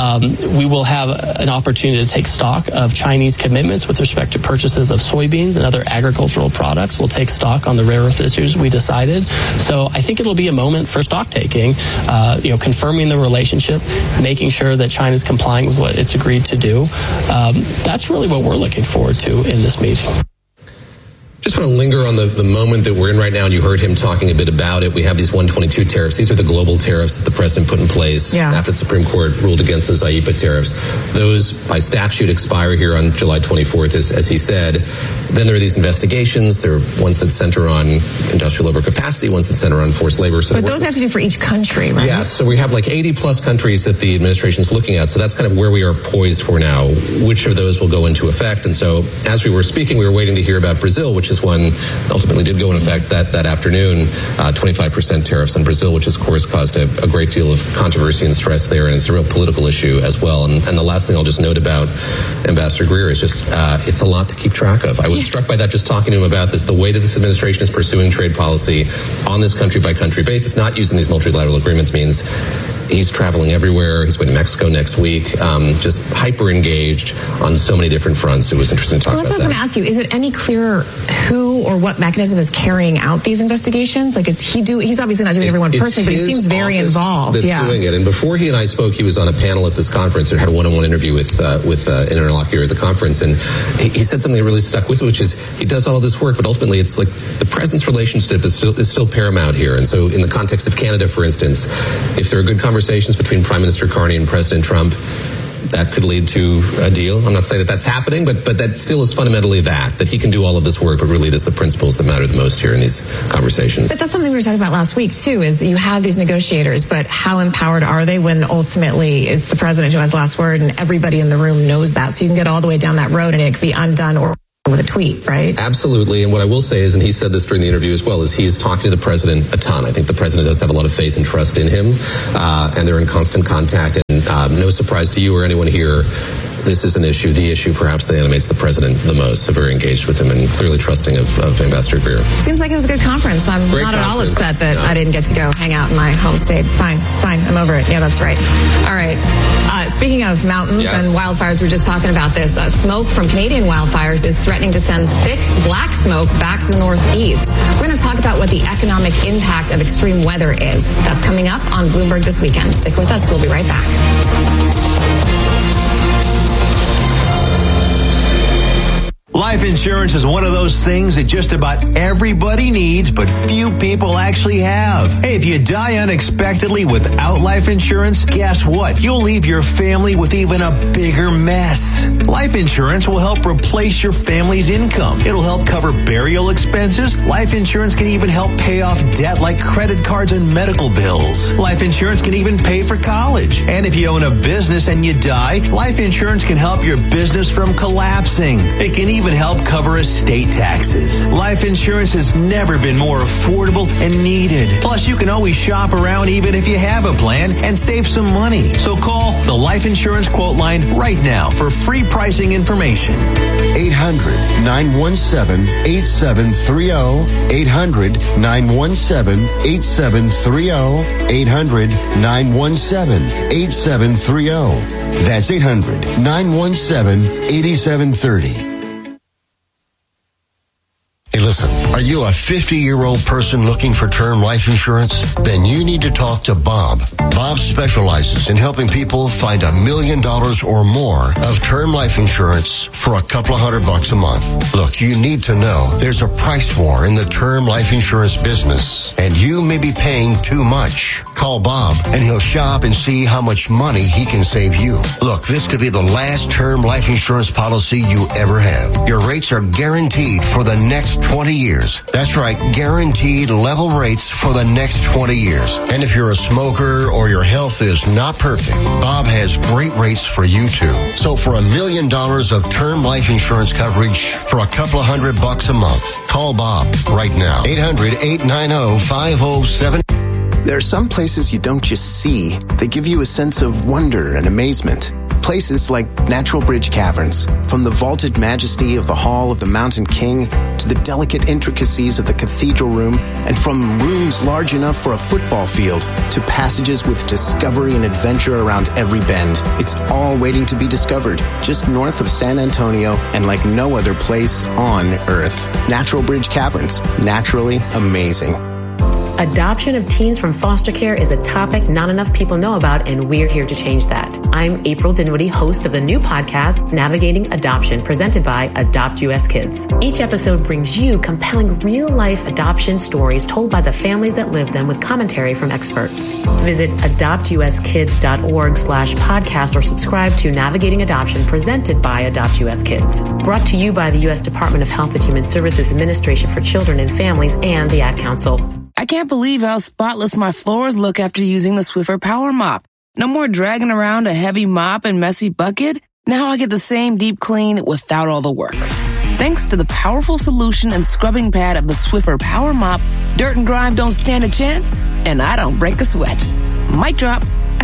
We will have an opportunity to take stock of Chinese commitments with respect to purchases of soybeans and other agricultural products. We'll take stock on the rare earth issues we decided. So I think it'll be a moment for stock taking, confirming the relationship, making sure that China's complying with what it's agreed to do. That's really what we're looking forward to in this meeting. Just want to linger on the moment that we're in right now, and you heard him talking a bit about it. We have these 122 tariffs. These are the global tariffs that the president put in place after the Supreme Court ruled against those IEEPA tariffs. Those, by statute, expire here on July 24th, as he said. Then there are these investigations. There are ones that center on industrial overcapacity, ones that center on forced labor. So but those have to do for each country, right? Yes. So we have like 80-plus countries that the administration is looking at. So that's kind of where we are poised for now. Which of those will go into effect? And so as we were speaking, we were waiting to hear about Brazil, which is one ultimately did go in effect that afternoon, 25% tariffs on Brazil, which of course caused a great deal of controversy and stress there, and it's a real political issue as well. And the last thing I'll just note about Ambassador Greer is just it's a lot to keep track of. I was struck by that just talking to him about this, the way that this administration is pursuing trade policy on this country-by-country basis, not using these multilateral agreements, means He's traveling everywhere. He's going to Mexico next week. Just hyper engaged on so many different fronts. It was interesting to talk about that. That's what I was going to ask you. Is it any clearer who or what mechanism is carrying out these investigations? Like, he's obviously not doing everyone personally, but he seems very involved. That's doing it. And before he and I spoke, he was on a panel at this conference and had a one-on-one interview with an interlocutor at the conference. And he said something that really stuck with it, which is he does all of this work, but ultimately it's like the president's relationship is still paramount here. And so in the context of Canada, for instance, if there are good conversations between Prime Minister Carney and President Trump, that could lead to a deal. I'm not saying that that's happening, but that still is fundamentally that he can do all of this work, but really it is the principles that matter the most here in these conversations. But that's something we were talking about last week, too, is you have these negotiators, but how empowered are they when ultimately it's the president who has last word and everybody in the room knows that? So you can get all the way down that road and it could be undone or with a tweet, right? Absolutely. And what I will say is, and he said this during the interview as well, is he's talking to the president a ton. I think the president does have a lot of faith and trust in him, and they're in constant contact. And no surprise to you or anyone here, this is an issue, the issue perhaps that animates the president the most. So very engaged with him and clearly trusting of Ambassador Greer. Seems like it was a good conference. I'm not at all upset that I didn't get to go hang out in my home state. It's fine. I'm over it. Yeah, that's right. All right. Speaking of mountains and wildfires, we were just talking about this. Smoke from Canadian wildfires is threatening to send thick black smoke back to the northeast. We're going to talk about what the economic impact of extreme weather is. That's coming up on Bloomberg This Weekend. Stick with us. We'll be right back. Life insurance is one of those things that just about everybody needs, but few people actually have. Hey, if you die unexpectedly without life insurance, guess what? You'll leave your family with even a bigger mess. Life insurance will help replace your family's income. It'll help cover burial expenses. Life insurance can even help pay off debt like credit cards and medical bills. Life insurance can even pay for college. And if you own a business and you die, life insurance can help your business from collapsing. It can even help cover estate taxes. Life insurance has never been more affordable and needed. Plus, you can always shop around even if you have a plan and save some money. So call the Life Insurance Quote Line right now for free pricing information. 800-917-8730. 800-917-8730. 800-917-8730. That's 800-917-8730. Hey, listen, are you a 50-year-old person looking for term life insurance? Then you need to talk to Bob. Bob specializes in helping people find $1 million or more of term life insurance for a couple of $100 a month. Look, you need to know there's a price war in the term life insurance business, and you may be paying too much. Call Bob, and he'll shop and see how much money he can save you. Look, this could be the last term life insurance policy you ever have. Your rates are guaranteed for the next 20 years. That's right, guaranteed level rates for the next 20 years. And if you're a smoker or your health is not perfect, Bob has great rates for you too. So for $1 million of term life insurance coverage for a couple of $100 a month, call Bob right now. 800-890-5070. There are some places you don't just see. They give you a sense of wonder and amazement. Places like Natural Bridge Caverns. From the vaulted majesty of the Hall of the Mountain King to the delicate intricacies of the cathedral room, and from rooms large enough for a football field to passages with discovery and adventure around every bend. It's all waiting to be discovered, just north of San Antonio and like no other place on Earth. Natural Bridge Caverns. Naturally amazing. Adoption of teens from foster care is a topic not enough people know about, and we're here to change that. I'm April Dinwiddie, host of the new podcast, Navigating Adoption, presented by Adopt US Kids. Each episode brings you compelling real-life adoption stories told by the families that live them with commentary from experts. Visit adoptuskids.org/podcast or subscribe to Navigating Adoption, presented by Adopt US Kids. Brought to you by the U.S. Department of Health and Human Services Administration for Children and Families and the Ad Council. I can't believe how spotless my floors look after using the Swiffer Power Mop. No more dragging around a heavy mop and messy bucket. Now I get the same deep clean without all the work. Thanks to the powerful solution and scrubbing pad of the Swiffer Power Mop, dirt and grime don't stand a chance, and I don't break a sweat. Mic drop.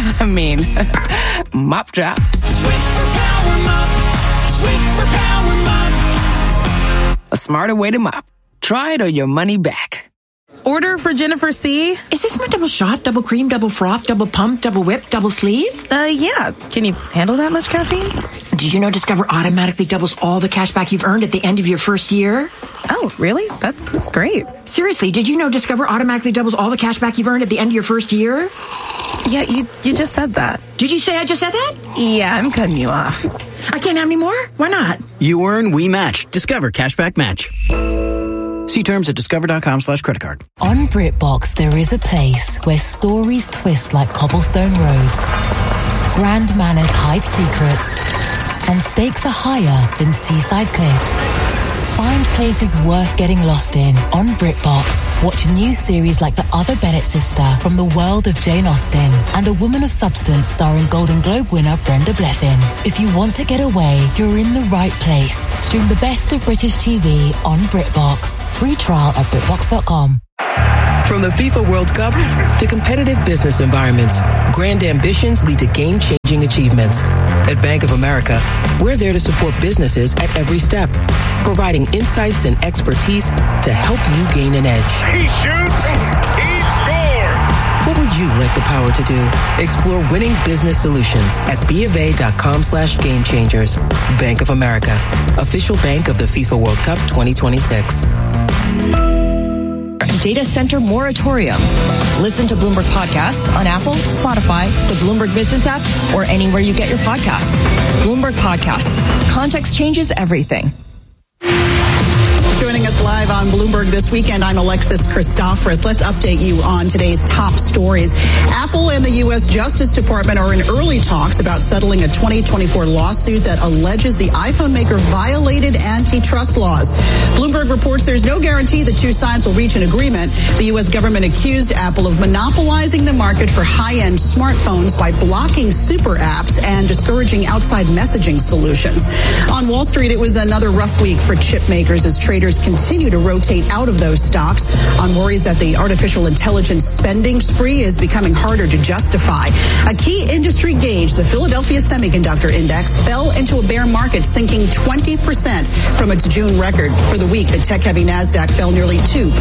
Mop drop. Swiffer Power Mop. Swiffer Power Mop. A smarter way to mop. Try it or your money back. Order for Jennifer C. Is this my double shot, double cream, double froth, double pump, double whip, double sleeve? Yeah. Can you handle that much caffeine? Did you know Discover automatically doubles all the cash back you've earned at the end of your first year? Oh, really? That's great. Seriously, did you know Discover automatically doubles all the cash back you've earned at the end of your first year? Yeah, you just said that. Did you say I just said that? Yeah, I'm cutting you off. I can't have any more? Why not? You earn, we match. Discover Cashback Match. See terms at discover.com/creditcard. On BritBox, there is a place where stories twist like cobblestone roads, grand manners hide secrets, and stakes are higher than seaside cliffs. Find places worth getting lost in on BritBox. Watch new series like The Other Bennett Sister from the world of Jane Austen and A Woman of Substance starring Golden Globe winner Brenda Blethyn. If you want to get away, you're in the right place. Stream the best of British TV on BritBox. Free trial at BritBox.com. From the FIFA World Cup to competitive business environments, grand ambitions lead to game-changing achievements. At Bank of America, we're there to support businesses at every step, providing insights and expertise to help you gain an edge. He shoots, he scores! What would you like the power to do? Explore winning business solutions at BofA.com/gamechangers. Bank of America, official bank of the FIFA World Cup 2026. Data Center Moratorium. Listen to Bloomberg Podcasts on Apple, Spotify, the Bloomberg Business app, or anywhere you get your podcasts. Bloomberg Podcasts. Context changes everything. Joining us live on Bloomberg this weekend, I'm Alexis Christoforous. Let's update you on today's top stories. Apple and the U.S. Justice Department are in early talks about settling a 2024 lawsuit that alleges the iPhone maker violated antitrust laws. Bloomberg reports there's no guarantee the two sides will reach an agreement. The U.S. government accused Apple of monopolizing the market for high-end smartphones by blocking super apps and discouraging outside messaging solutions. On Wall Street, it was another rough week for chip makers as traders continue to rotate out of those stocks on worries that the artificial intelligence spending spree is becoming harder to justify. A key industry gauge, the Philadelphia Semiconductor Index, fell into a bear market, sinking 20% from its June record. For the week, the tech-heavy NASDAQ fell nearly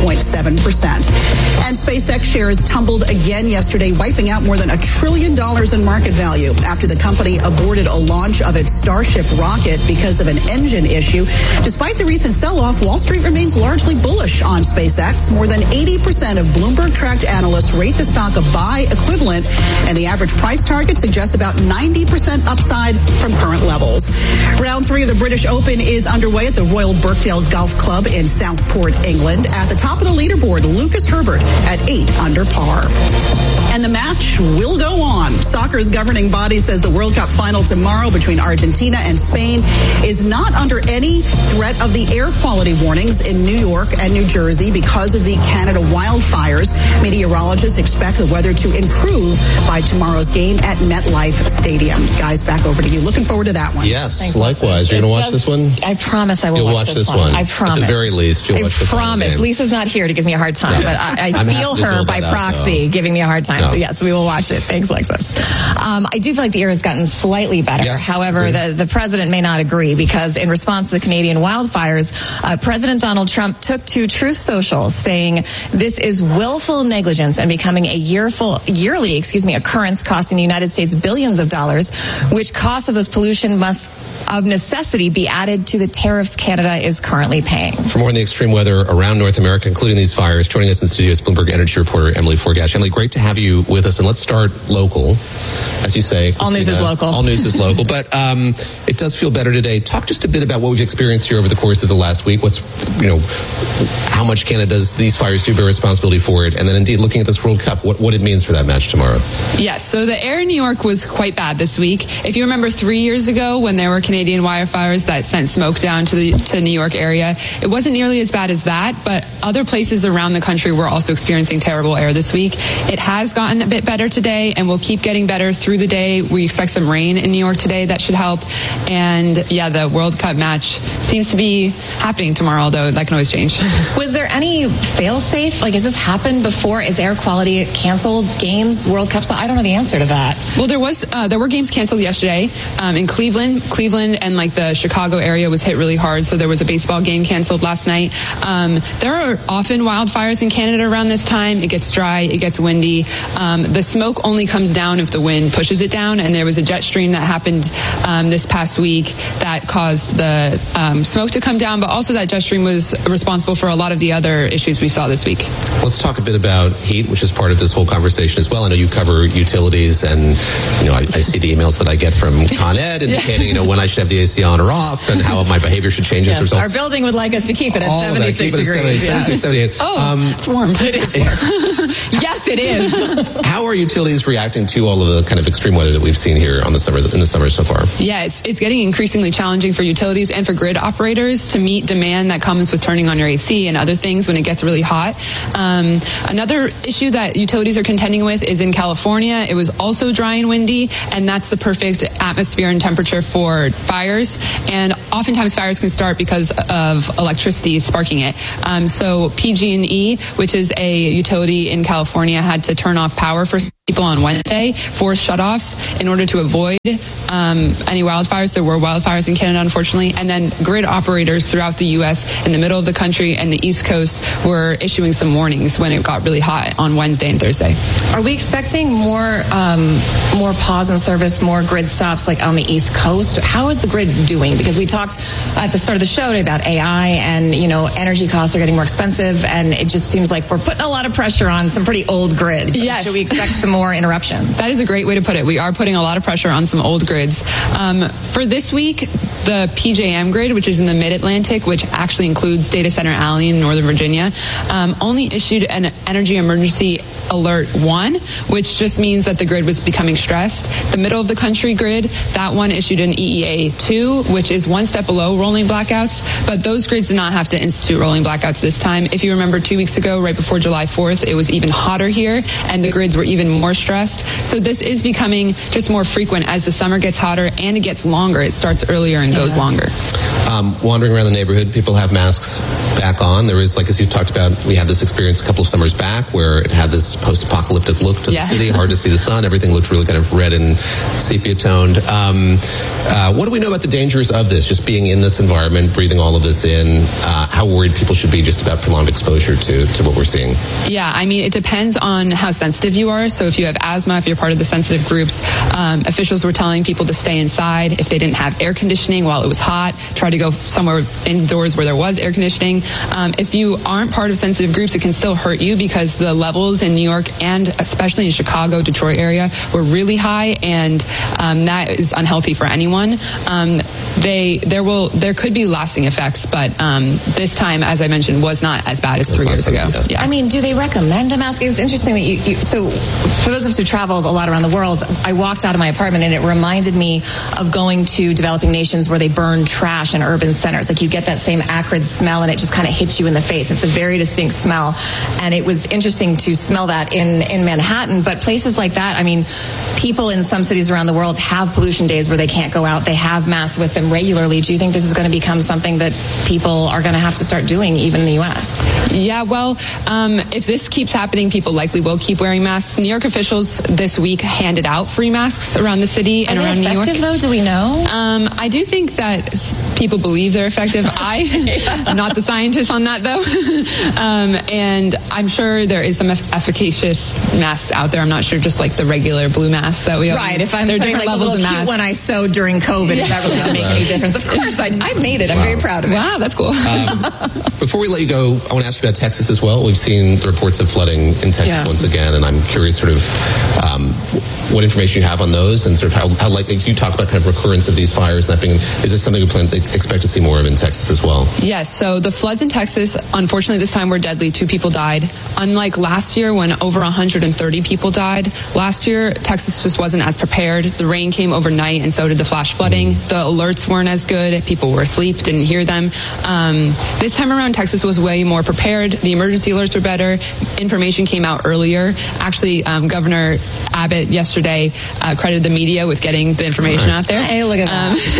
2.7%. And SpaceX shares tumbled again yesterday, wiping out more than $1 trillion in market value after the company aborted a launch of its Starship rocket because of an engine issue. Despite the recent sell-off, Wall Street remains largely bullish on SpaceX. More than 80% of Bloomberg-tracked analysts rate the stock a buy equivalent, and the average price target suggests about 90% upside from current levels. Round 3 of the British Open is underway at the Royal Birkdale Golf Club in Southport, England. At the top of the leaderboard, Lucas Herbert at 8 under par. And the match will go on. Soccer's governing body says the World Cup final tomorrow between Argentina and Spain is not under any threat of the air quality warnings in New York and New Jersey because of the Canada wildfires. Meteorologists expect the weather to improve by tomorrow's game at MetLife Stadium. Guys, back over to you. Looking forward to that one. Yes, Thanks, likewise. You're going to watch this one? I promise I will You'll watch this one. I promise. At the very least, you'll watch the final promise. game. Lisa's not here to give me a hard time, but I feel her by proxy giving me a hard time. No. So yes, we will watch it. Thanks, Lexus. I do feel like the air has gotten slightly better. Yes, However, the president may not agree because in response to the Canadian wildfires, President Donald Trump took to Truth Social saying this is willful negligence and becoming a yearly occurrence costing the United States billions of dollars, which cost of this pollution must of necessity be added to the tariffs Canada is currently paying. For more on the extreme weather around North America, including these fires, joining us in studio is Bloomberg Energy reporter Emily Forgash. Emily, great to have you with us. And let's start local. As you say, all news is local. All news is local. But it does feel better today. Talk just a bit about what we've experienced here over the course of the last week. What's, how much Canada's these fires do bear responsibility for it. And then indeed looking at this World Cup, what it means for that match tomorrow. Yes. So the air in New York was quite bad this week. If you remember 3 years ago when there were Canadian wildfires that sent smoke down to the New York area, it wasn't nearly as bad as that, but other places around the country were also experiencing terrible air this week. It has gotten a bit better today and will keep getting better through the day. We expect some rain in New York today that should help. And the World Cup match seems to be happening tomorrow, although that can always change. Was there any fail-safe? Like, has this happened before? Is air quality canceled games, World Cups? I don't know the answer to that. Well, there were games canceled yesterday in Cleveland. Cleveland and the Chicago area was hit really hard, so there was a baseball game canceled last night. There are often wildfires in Canada around this time. It gets dry, it gets windy. The smoke only comes down if the wind pushes it down, and there was a jet stream that happened this past week that caused the smoke to come down, but also that jet stream was responsible for a lot of the other issues we saw this week. Let's talk a bit about heat, which is part of this whole conversation as well. I know you cover utilities, and I see the emails that I get from Con Ed indicating when I should have the AC on or off and how my behavior should change as a result. Our building would like us to keep it at 76 degrees. 78. Oh, it's warm. It is warm. Yes, it is. How are utilities reacting to all of the kind of extreme weather that we've seen here in the summer so far? Yeah, it's getting increasingly challenging for utilities and for grid operators to meet demand that comes with turning on your AC and other things when it gets really hot. Another issue that utilities are contending with is in California. It was also dry and windy, and that's the perfect atmosphere and temperature for fires. And oftentimes fires can start because of electricity sparking it. So PG&E, which is a utility in California, had to turn off power for people on Wednesday, forced shutoffs in order to avoid any wildfires. There were wildfires in Canada, unfortunately. And then grid operators throughout the U.S. in the middle of the country and the East Coast were issuing some warnings when it got really hot on Wednesday and Thursday. Are we expecting more pause in service, more grid stops on the East Coast? How is the grid doing? Because we talked at the start of the show about AI and, energy costs are getting more expensive, and it just seems like we're putting a lot of pressure on some pretty old grids. Yes. Should we expect some more interruptions? That is a great way to put it. We are putting a lot of pressure on some old grids. For this week, the PJM grid, which is in the Mid-Atlantic, which actually includes Data Center Alley in Northern Virginia, only issued an Energy Emergency Alert 1, which just means that the grid was becoming stressed. The middle of the country grid, that one issued an EEA 2, which is one step below rolling blackouts, but those grids did not have to institute rolling blackouts this time. If you remember 2 weeks ago, right before July 4th, it was even hotter here, and the grids were even more stressed. So this is becoming just more frequent as the summer gets hotter and it gets longer. It starts earlier and goes longer. Wandering around the neighborhood, people have masks back on. There is, as you talked about, we had this experience a couple of summers back where it had this post-apocalyptic look to the city, hard to see the sun. Everything looked really kind of red and sepia-toned. What do we know about the dangers of this, just being in this environment, breathing all of this in? How worried people should be just about prolonged exposure to what we're seeing? Yeah, I mean, it depends on how sensitive you are. So if you have asthma, if you're part of the sensitive groups, officials were telling people to stay inside. If they didn't have air conditioning while it was hot, try to go somewhere indoors where there was air conditioning. If you aren't part of sensitive groups, it can still hurt you because the levels in New York and especially in Chicago, Detroit area were really high, and that is unhealthy for anyone. There could be lasting effects, but this time, as I mentioned, was not as bad as 3 years ago. Yeah. I mean, do they recommend a mask? It was interesting that so for those of us who traveled a lot around the world, I walked out of my apartment and it reminded me of going to developing nations where they burn trash in urban centers. Like you get that same acrid smell and it just kind of hits you in the face. It's a very distinct smell. And it was interesting to smell that in Manhattan. But places like that, I mean, people in some cities around the world have pollution days where they can't go out. They have masks with them regularly. Do you think this is going to become something that people are going to have to start doing even in the U.S.? Yeah, well, if this keeps happening, people likely will keep wearing masks. New York officials this week handed out free masks around the city and around New York. Are they effective, though? Do we know? I do think that people believe they're effective. I'm not the scientist on that, though. And I'm sure there is some efficacious masks out there. I'm not sure just like the regular blue masks that we have. Right. If I'm putting like a little cute one I sewed during COVID, is that really going to make any difference? Of course, I made it. I'm very proud of it. Wow, that's cool. Before we let you go, I want to ask you about Texas as well. We've seen the reports of flooding in Texas once again, and I'm curious sort of what information you have on those, and sort of how likely you talk about kind of recurrence of these fires, and that being, is this something we expect to see more of in Texas as well? Yes, so the floods in Texas, unfortunately this time were deadly. 2 people died. Unlike last year when over 130 people died, last year Texas just wasn't as prepared. The rain came overnight and so did the flash flooding. The alerts weren't as good. People were asleep, didn't hear them. This time around Texas was way more prepared. The emergency alerts were better. Information came out earlier. Actually, Governor Abbott yesterday credited the media with getting the information out there. Hey, look at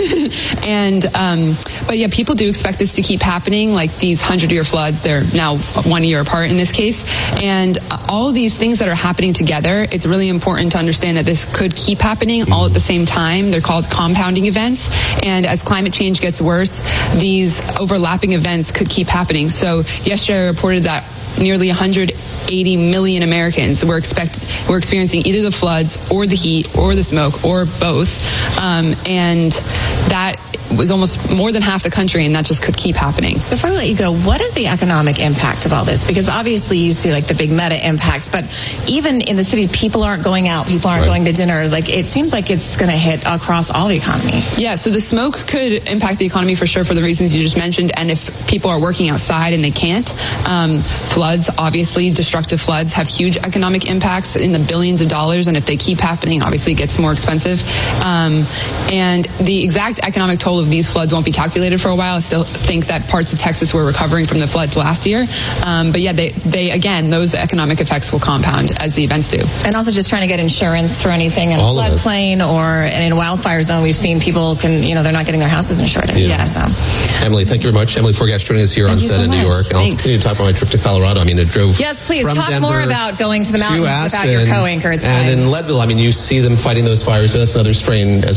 that. But yeah, people do expect this to keep happening, like these 100-year floods. They're now 1 year apart in this case. And all of these things that are happening together, it's really important to understand that this could keep happening all at the same time. They're called compounding events. And as climate change gets worse, these overlapping events could keep happening. So yesterday I reported that nearly 180 million Americans were experiencing either the floods or the heat or the smoke or both. And that was almost more than half the country, and that just could keep happening. Before we let you go, what is the economic impact of all this? Because obviously you see like the big meta impacts, but even in the cities, people aren't going out, people aren't going to dinner. Like, it seems like it's going to hit across all the economy. Yeah, so the smoke could impact the economy for sure for the reasons you just mentioned, and if people are working outside and they can't. Floods, obviously, destructive floods have huge economic impacts in the billions of dollars, and if they keep happening, obviously it gets more expensive. And the exact economic toll of these floods won't be calculated for a while. I still think that parts of Texas were recovering from the floods last year. But yeah, they again, those economic effects will compound as the events do. And also just trying to get insurance for anything in a floodplain or in a wildfire zone. We've seen people they're not getting their houses insured. Yeah. So. Emily, thank you very much. Emily Forgash joining us here on set in New York. And I'll continue to talk about my trip to Colorado. I mean, it drove. Yes, please talk Denver more about going to the mountains without your co-anchor. It's and fine. in Leadville, I mean, you see them fighting those fires. So that's another strain as